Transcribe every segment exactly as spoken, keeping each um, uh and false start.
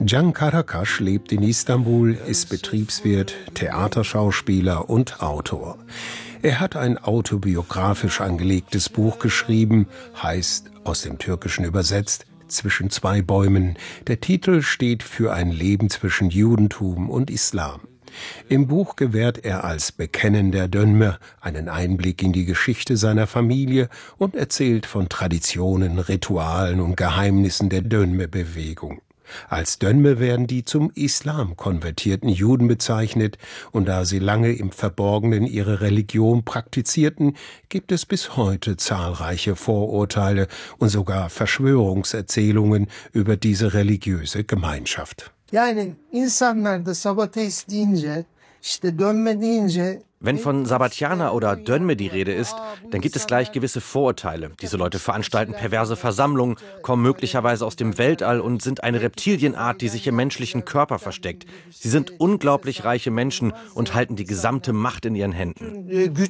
Can Karakaş lebt in Istanbul, ist Betriebswirt, Theaterschauspieler und Autor. Er hat ein autobiografisch angelegtes Buch geschrieben, heißt, aus dem Türkischen übersetzt, Zwischen zwei Bäumen. Der Titel steht für ein Leben zwischen Judentum und Islam. Im Buch gewährt er als bekennender Dönme einen Einblick in die Geschichte seiner Familie und erzählt von Traditionen, Ritualen und Geheimnissen der Dönme-Bewegung. Als Dönme werden die zum Islam konvertierten Juden bezeichnet, und da sie lange im Verborgenen ihre Religion praktizierten, gibt es bis heute zahlreiche Vorurteile und sogar Verschwörungserzählungen über diese religiöse Gemeinschaft. Yani insanlar da Sabateist deyince, işte dönme deyince. Wenn von Sabbatjaner oder Dönme die Rede ist, dann gibt es gleich gewisse Vorurteile. Diese Leute veranstalten perverse Versammlungen, kommen möglicherweise aus dem Weltall und sind eine Reptilienart, die sich im menschlichen Körper versteckt. Sie sind unglaublich reiche Menschen und halten die gesamte Macht in ihren Händen.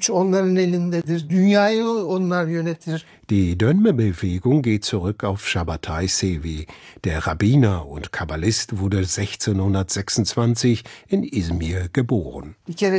Die Dönme-Bewegung geht zurück auf Shabbatai Sevi. Der Rabbiner und Kabbalist wurde sechzehnhundertsechsundzwanzig in Izmir geboren.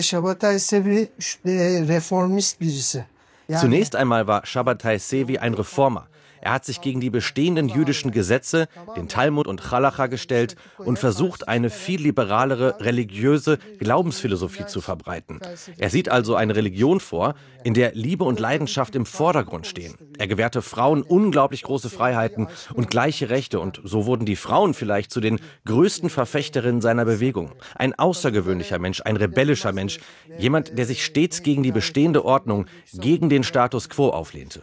Zunächst einmal war Shabbatai Sevi ein Reformer. Er hat sich gegen die bestehenden jüdischen Gesetze, den Talmud und Chalacha gestellt und versucht, eine viel liberalere religiöse Glaubensphilosophie zu verbreiten. Er sieht also eine Religion vor, in der Liebe und Leidenschaft im Vordergrund stehen. Er gewährte Frauen unglaublich große Freiheiten und gleiche Rechte, und so wurden die Frauen vielleicht zu den größten Verfechterinnen seiner Bewegung. Ein außergewöhnlicher Mensch, ein rebellischer Mensch, jemand, der sich stets gegen die bestehende Ordnung, gegen den Status quo auflehnte.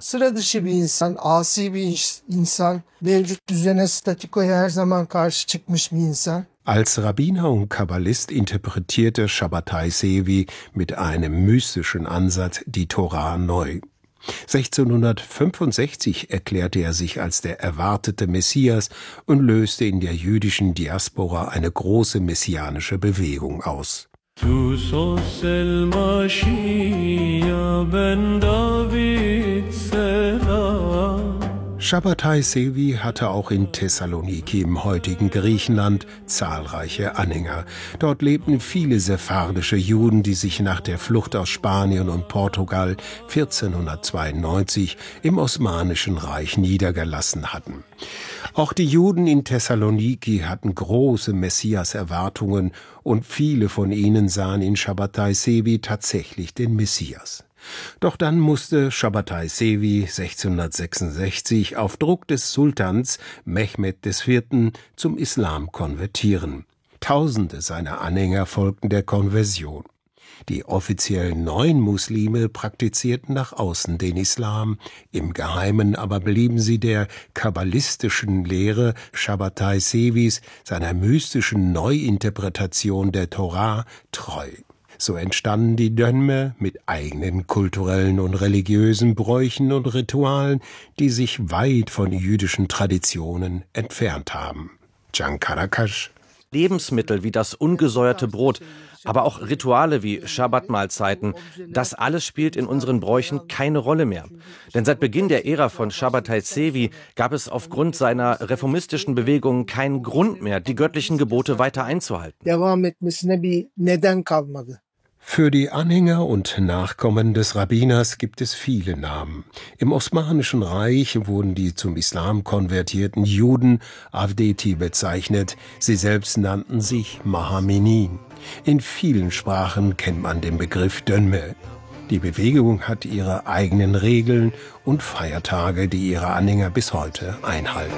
bir insan, mevcut düzene, statikoya her zaman karşı çıkmış bir insan. Als Rabbiner und Kabbalist interpretierte Shabbatai Sevi mit einem mystischen Ansatz die Tora neu. sechzehnhundertfünfundsechzig erklärte er sich als der erwartete Messias und löste in der jüdischen Diaspora eine große messianische Bewegung aus. Du sossel Mashiach ben David Selah. Shabbatai Sevi hatte auch in Thessaloniki im heutigen Griechenland zahlreiche Anhänger. Dort lebten viele sephardische Juden, die sich nach der Flucht aus Spanien und Portugal vierzehnhundertzweiundneunzig im Osmanischen Reich niedergelassen hatten. Auch die Juden in Thessaloniki hatten große Messias-Erwartungen, und viele von ihnen sahen in Shabbatai Sevi tatsächlich den Messias. Doch dann musste Shabbatai Sevi sechzehnhundertsechsundsechzig auf Druck des Sultans Mehmed der Vierte zum Islam konvertieren. Tausende seiner Anhänger folgten der Konversion. Die offiziellen neuen Muslime praktizierten nach außen den Islam, im Geheimen aber blieben sie der kabbalistischen Lehre Shabbatai Sevis, seiner mystischen Neuinterpretation der Tora, treu. So entstanden die Dönme mit eigenen kulturellen und religiösen Bräuchen und Ritualen, die sich weit von jüdischen Traditionen entfernt haben. Can Karakaş. Lebensmittel wie das ungesäuerte Brot, aber auch Rituale wie Schabbatmahlzeiten, das alles spielt in unseren Bräuchen keine Rolle mehr. Denn seit Beginn der Ära von Shabbatai Sevi gab es aufgrund seiner reformistischen Bewegung keinen Grund mehr, die göttlichen Gebote weiter einzuhalten. Für die Anhänger und Nachkommen des Rabbiners gibt es viele Namen. Im Osmanischen Reich wurden die zum Islam konvertierten Juden Avdeti bezeichnet. Sie selbst nannten sich Mahamenin. In vielen Sprachen kennt man den Begriff Dönme. Die Bewegung hat ihre eigenen Regeln und Feiertage, die ihre Anhänger bis heute einhalten.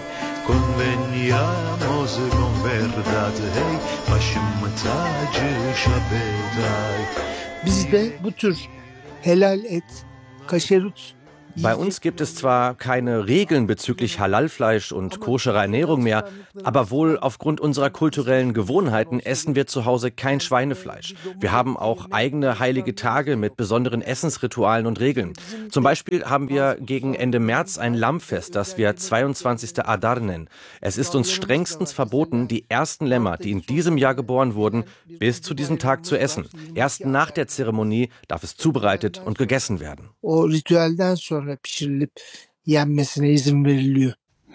Bizde bu tür helal et, kaşerut. Bei uns gibt es zwar keine Regeln bezüglich Halalfleisch und koscherer Ernährung mehr, aber wohl aufgrund unserer kulturellen Gewohnheiten essen wir zu Hause kein Schweinefleisch. Wir haben auch eigene heilige Tage mit besonderen Essensritualen und Regeln. Zum Beispiel haben wir gegen Ende März ein Lammfest, das wir zweiundzwanzigsten Adar nennen. Es ist uns strengstens verboten, die ersten Lämmer, die in diesem Jahr geboren wurden, bis zu diesem Tag zu essen. Erst nach der Zeremonie darf es zubereitet und gegessen werden. O ritüelden sonra pişirilip yenmesine izin veriliyor.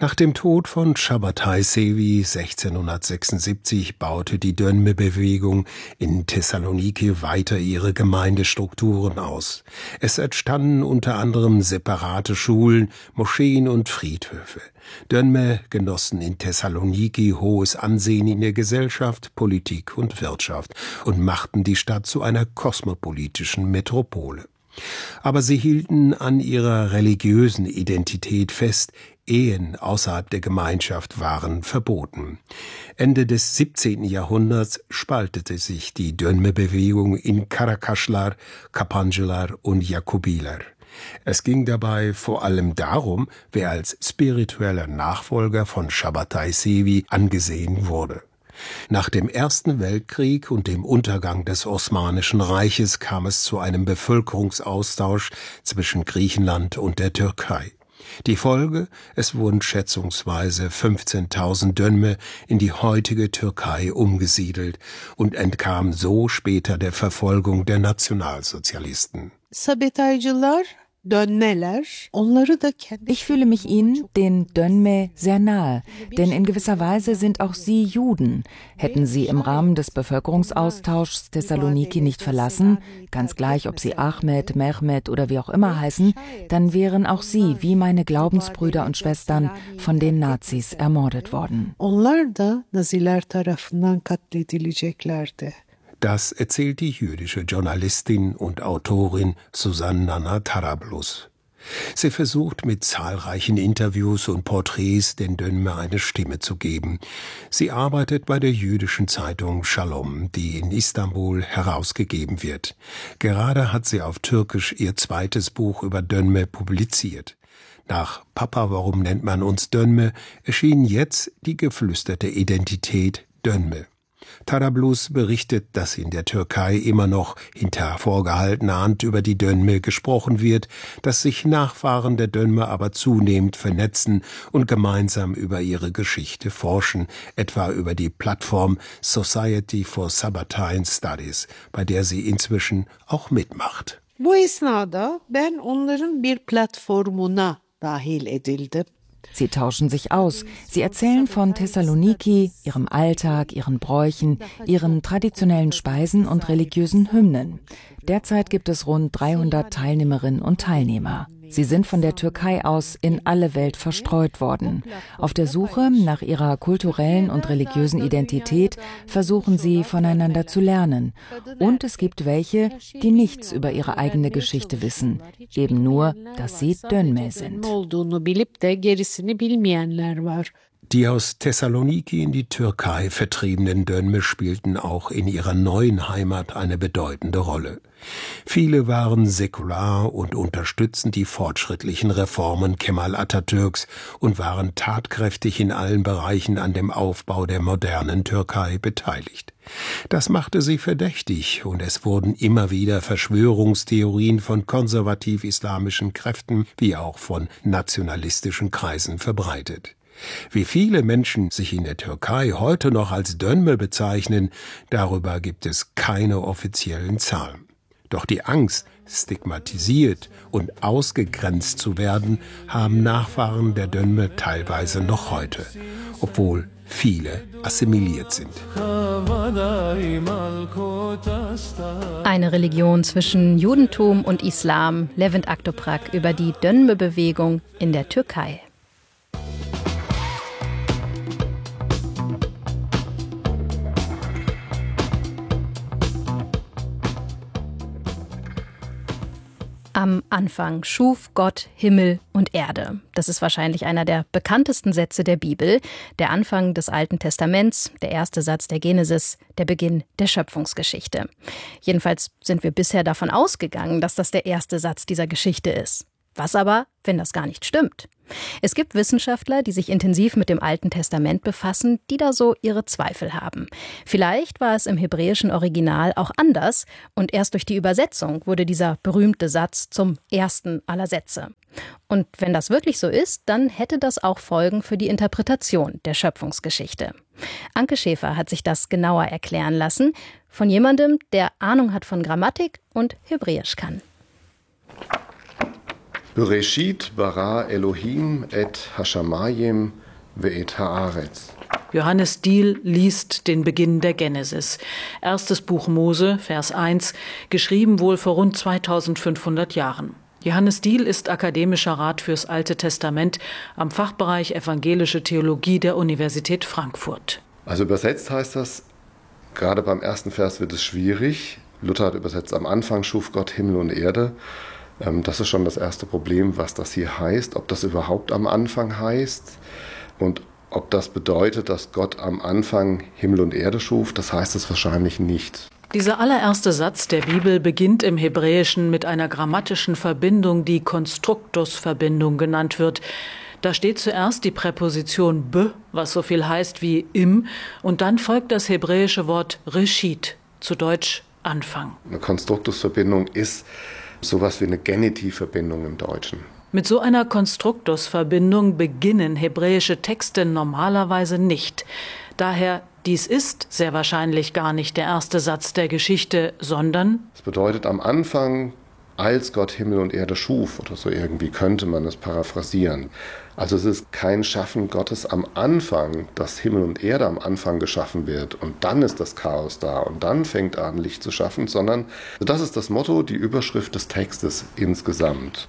Nach dem Tod von Chabbatai Sevi sechzehnhundertsechsundsiebzig baute die Dönme-Bewegung in Thessaloniki weiter ihre Gemeindestrukturen aus. Es entstanden unter anderem separate Schulen, Moscheen und Friedhöfe. Dönme genossen in Thessaloniki hohes Ansehen in der Gesellschaft, Politik und Wirtschaft und machten die Stadt zu einer kosmopolitischen Metropole. Aber sie hielten an ihrer religiösen Identität fest. Ehen außerhalb der Gemeinschaft waren verboten. Ende des siebzehnten Jahrhunderts spaltete sich die Dönme-Bewegung in Karakaşlar, Kapancılar und Yakubiler. Es ging dabei vor allem darum, wer als spiritueller Nachfolger von Chabbatai Sevi angesehen wurde. Nach dem Ersten Weltkrieg und dem Untergang des Osmanischen Reiches kam es zu einem Bevölkerungsaustausch zwischen Griechenland und der Türkei. Die Folge: Es wurden schätzungsweise fünfzehntausend Dönme in die heutige Türkei umgesiedelt und entkamen so später der Verfolgung der Nationalsozialisten. Sabetaycılar, Dönmeler, onları da kendi... Ich fühle mich ihnen, den Dönme, sehr nahe, denn in gewisser Weise sind auch sie Juden. Hätten sie im Rahmen des Bevölkerungsaustauschs Thessaloniki nicht verlassen, ganz gleich, ob sie Ahmed, Mehmet oder wie auch immer heißen, dann wären auch sie, wie meine Glaubensbrüder und Schwestern, von den Nazis ermordet worden. Onlar da Naziler tarafından katledileceklerdi. Das erzählt die jüdische Journalistin und Autorin Susanna Tarablus. Sie versucht mit zahlreichen Interviews und Porträts den Dönme eine Stimme zu geben. Sie arbeitet bei der jüdischen Zeitung Shalom, die in Istanbul herausgegeben wird. Gerade hat sie auf Türkisch ihr zweites Buch über Dönme publiziert. Nach Papa, warum nennt man uns Dönme, erschien jetzt die geflüsterte Identität Dönme. Tarablus berichtet, dass in der Türkei immer noch hinter vorgehaltener Hand über die Dönme gesprochen wird, dass sich Nachfahren der Dönme aber zunehmend vernetzen und gemeinsam über ihre Geschichte forschen, etwa über die Plattform Society for Sabbatein Studies, bei der sie inzwischen auch mitmacht. Bu esnada ben onların bir platformuna dahil edildim. Sie tauschen sich aus. Sie erzählen von Thessaloniki, ihrem Alltag, ihren Bräuchen, ihren traditionellen Speisen und religiösen Hymnen. Derzeit gibt es rund dreihundert Teilnehmerinnen und Teilnehmer. Sie sind von der Türkei aus in alle Welt verstreut worden. Auf der Suche nach ihrer kulturellen und religiösen Identität versuchen sie, voneinander zu lernen. Und es gibt welche, die nichts über ihre eigene Geschichte wissen, eben nur, dass sie Dönme sind. Die aus Thessaloniki in die Türkei vertriebenen Dönme spielten auch in ihrer neuen Heimat eine bedeutende Rolle. Viele waren säkular und unterstützten die fortschrittlichen Reformen Kemal Atatürks und waren tatkräftig in allen Bereichen an dem Aufbau der modernen Türkei beteiligt. Das machte sie verdächtig, und es wurden immer wieder Verschwörungstheorien von konservativ-islamischen Kräften wie auch von nationalistischen Kreisen verbreitet. Wie viele Menschen sich in der Türkei heute noch als Dönme bezeichnen, darüber gibt es keine offiziellen Zahlen. Doch die Angst, stigmatisiert und ausgegrenzt zu werden, haben Nachfahren der Dönme teilweise noch heute, obwohl viele assimiliert sind. Eine Religion zwischen Judentum und Islam, Levent Akdoprak über die Dönme-Bewegung in der Türkei. Am Anfang schuf Gott Himmel und Erde. Das ist wahrscheinlich einer der bekanntesten Sätze der Bibel. Der Anfang des Alten Testaments, der erste Satz der Genesis, der Beginn der Schöpfungsgeschichte. Jedenfalls sind wir bisher davon ausgegangen, dass das der erste Satz dieser Geschichte ist. Was aber, wenn das gar nicht stimmt? Es gibt Wissenschaftler, die sich intensiv mit dem Alten Testament befassen, die da so ihre Zweifel haben. Vielleicht war es im hebräischen Original auch anders und erst durch die Übersetzung wurde dieser berühmte Satz zum ersten aller Sätze. Und wenn das wirklich so ist, dann hätte das auch Folgen für die Interpretation der Schöpfungsgeschichte. Anke Schäfer hat sich das genauer erklären lassen von jemandem, der Ahnung hat von Grammatik und Hebräisch kann. Bereshit bara Elohim et hashamayim ve'et haaretz. Johannes Diehl liest den Beginn der Genesis. Erstes Buch Mose, Vers eins, geschrieben wohl vor rund zweitausendfünfhundert Jahren. Johannes Diehl ist akademischer Rat fürs Alte Testament am Fachbereich Evangelische Theologie der Universität Frankfurt. Also übersetzt heißt das, gerade beim ersten Vers wird es schwierig. Luther hat übersetzt, am Anfang schuf Gott Himmel und Erde. Das ist schon das erste Problem, was das hier heißt, ob das überhaupt am Anfang heißt und ob das bedeutet, dass Gott am Anfang Himmel und Erde schuf. Das heißt es wahrscheinlich nicht. Dieser allererste Satz der Bibel beginnt im Hebräischen mit einer grammatischen Verbindung, die Konstruktusverbindung genannt wird. Da steht zuerst die Präposition be, was so viel heißt wie im, und dann folgt das hebräische Wort Reshit, zu Deutsch Anfang. Eine Konstruktusverbindung ist sowas wie eine Genitivverbindung im Deutschen. Mit so einer Konstruktusverbindung beginnen hebräische Texte normalerweise nicht. Daher, dies ist sehr wahrscheinlich gar nicht der erste Satz der Geschichte, sondern das bedeutet am Anfang, als Gott Himmel und Erde schuf, oder so irgendwie könnte man es paraphrasieren. Also es ist kein Schaffen Gottes am Anfang, dass Himmel und Erde am Anfang geschaffen wird und dann ist das Chaos da und dann fängt an, Licht zu schaffen, sondern das ist das Motto, die Überschrift des Textes insgesamt.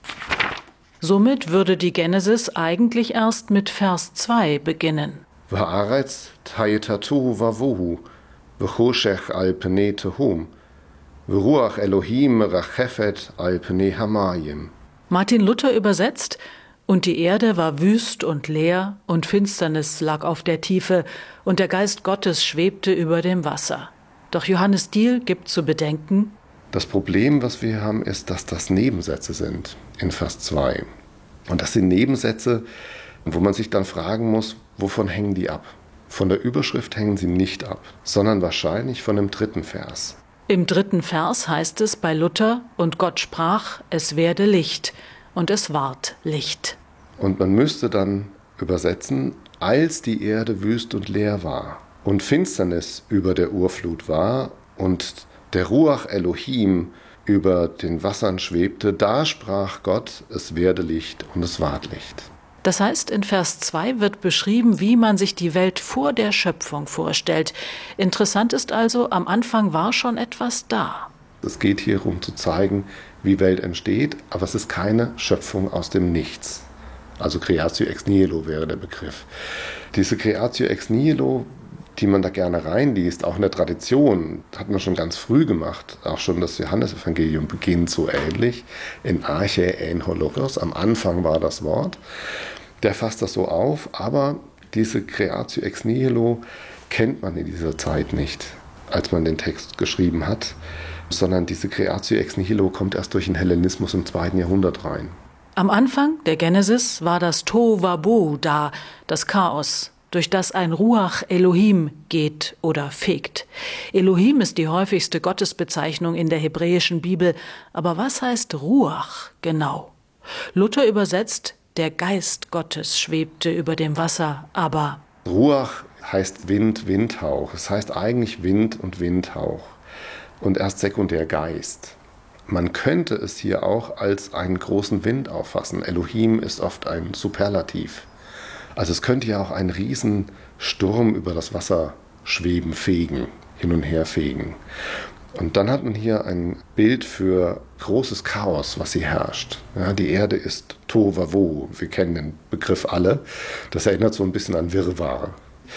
Somit würde die Genesis eigentlich erst mit Vers zwei beginnen. V'haaretz hayetatu vavohu, v'choshech al pnei tehom, v'ruach Elohim merachefet al pnei hamayim. Martin Luther übersetzt: Und die Erde war wüst und leer, und Finsternis lag auf der Tiefe, und der Geist Gottes schwebte über dem Wasser. Doch Johannes Diehl gibt zu bedenken: Das Problem, was wir haben, ist, dass das Nebensätze sind in Vers zwei. Und das sind Nebensätze, wo man sich dann fragen muss, wovon hängen die ab? Von der Überschrift hängen sie nicht ab, sondern wahrscheinlich von dem dritten Vers. Im dritten Vers heißt es bei Luther: Und Gott sprach, es werde Licht, und es ward Licht. Und man müsste dann übersetzen, als die Erde wüst und leer war und Finsternis über der Urflut war und der Ruach Elohim über den Wassern schwebte, da sprach Gott, es werde Licht und es ward Licht. Das heißt, in Vers zwei wird beschrieben, wie man sich die Welt vor der Schöpfung vorstellt. Interessant ist also, am Anfang war schon etwas da. Es geht hier darum zu zeigen, wie Welt entsteht, aber es ist keine Schöpfung aus dem Nichts. Also Creatio ex nihilo wäre der Begriff. Diese Creatio ex nihilo, die man da gerne reinliest, auch in der Tradition, hat man schon ganz früh gemacht. Auch schon das Johannesevangelium beginnt so ähnlich. In Arche en hologos, am Anfang war das Wort. Der fasst das so auf, aber diese Creatio ex nihilo kennt man in dieser Zeit nicht, als man den Text geschrieben hat, sondern diese Creatio ex nihilo kommt erst durch den Hellenismus im zweiten Jahrhundert rein. Am Anfang der Genesis war das Tohuwabohu da, das Chaos, durch das ein Ruach Elohim geht oder fegt. Elohim ist die häufigste Gottesbezeichnung in der hebräischen Bibel. Aber was heißt Ruach genau? Luther übersetzt, der Geist Gottes schwebte über dem Wasser, aber Ruach heißt Wind, Windhauch. Es heißt eigentlich Wind und Windhauch und erst sekundär Geist. Man könnte es hier auch als einen großen Wind auffassen. Elohim ist oft ein Superlativ. Also es könnte ja auch ein Riesensturm über das Wasser schweben, fegen, hin und her fegen. Und dann hat man hier ein Bild für großes Chaos, was hier herrscht. Ja, die Erde ist Tohuwabohu. Wir kennen den Begriff alle. Das erinnert so ein bisschen an Wirrwarr.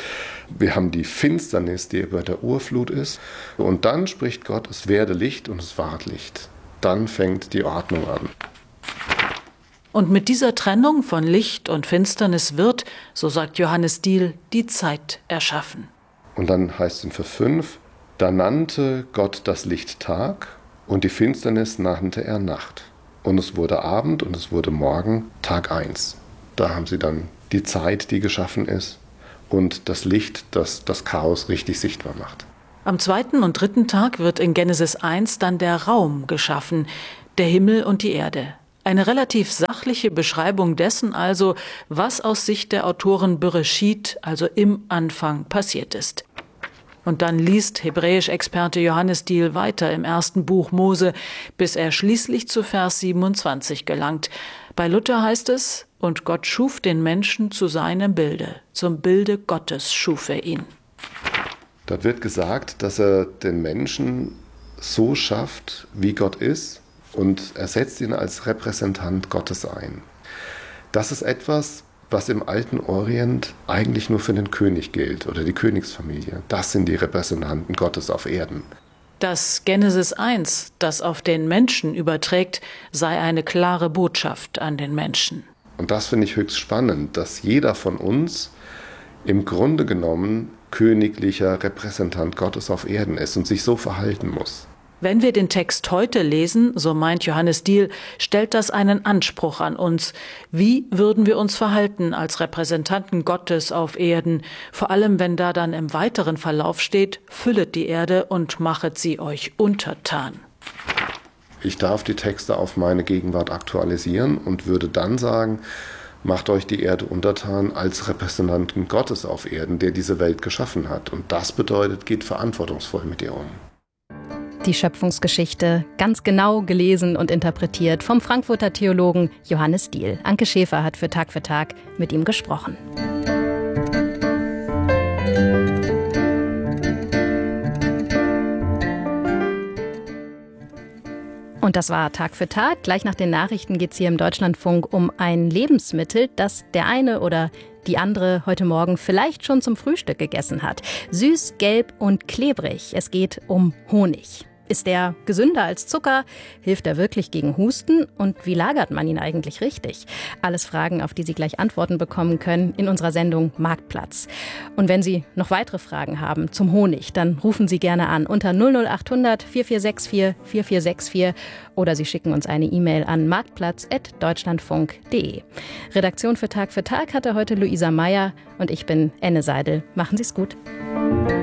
Wir haben die Finsternis, die über der Urflut ist. Und dann spricht Gott, es werde Licht und es ward Licht. Dann fängt die Ordnung an. Und mit dieser Trennung von Licht und Finsternis wird, so sagt Johannes Diehl, die Zeit erschaffen. Und dann heißt es in Vers fünf, da nannte Gott das Licht Tag und die Finsternis nannte er Nacht. Und es wurde Abend und es wurde Morgen, Tag eins. Da haben sie dann die Zeit, die geschaffen ist und das Licht, das das Chaos richtig sichtbar macht. Am zweiten und dritten Tag wird in Genesis eins dann der Raum geschaffen, der Himmel und die Erde. Eine relativ sachliche Beschreibung dessen also, was aus Sicht der Autoren Bereshit, also im Anfang, passiert ist. Und dann liest Hebräisch-Experte Johannes Diehl weiter im ersten Buch Mose, bis er schließlich zu Vers siebenundzwanzig gelangt. Bei Luther heißt es, und Gott schuf den Menschen zu seinem Bilde, zum Bilde Gottes schuf er ihn. Dort wird gesagt, dass er den Menschen so schafft, wie Gott ist, und er setzt ihn als Repräsentant Gottes ein. Das ist etwas, was im alten Orient eigentlich nur für den König gilt oder die Königsfamilie. Das sind die Repräsentanten Gottes auf Erden. Dass Genesis eins das auf den Menschen überträgt, sei eine klare Botschaft an den Menschen. Und das finde ich höchst spannend, dass jeder von uns im Grunde genommen königlicher Repräsentant Gottes auf Erden ist und sich so verhalten muss. Wenn wir den Text heute lesen, so meint Johannes Diehl, stellt das einen Anspruch an uns. Wie würden wir uns verhalten als Repräsentanten Gottes auf Erden? Vor allem, wenn da dann im weiteren Verlauf steht, füllet die Erde und machet sie euch untertan. Ich darf die Texte auf meine Gegenwart aktualisieren und würde dann sagen, macht euch die Erde untertan als Repräsentanten Gottes auf Erden, der diese Welt geschaffen hat. Und das bedeutet, geht verantwortungsvoll mit ihr um. Die Schöpfungsgeschichte ganz genau gelesen und interpretiert vom Frankfurter Theologen Johannes Diehl. Anke Schäfer hat für Tag für Tag mit ihm gesprochen. Und das war Tag für Tag. Gleich nach den Nachrichten geht es hier im Deutschlandfunk um ein Lebensmittel, das der eine oder die andere heute Morgen vielleicht schon zum Frühstück gegessen hat. Süß, gelb und klebrig. Es geht um Honig. Ist der gesünder als Zucker? Hilft er wirklich gegen Husten? Und wie lagert man ihn eigentlich richtig? Alles Fragen, auf die Sie gleich Antworten bekommen können in unserer Sendung Marktplatz. Und wenn Sie noch weitere Fragen haben zum Honig, dann rufen Sie gerne an unter null null acht hundert vier vier sechs vier vier vier sechs vier oder Sie schicken uns eine E-Mail an marktplatz at deutschlandfunk punkt de. Redaktion für Tag für Tag hatte heute Luisa Meyer und ich bin Enne Seidel. Machen Sie es gut.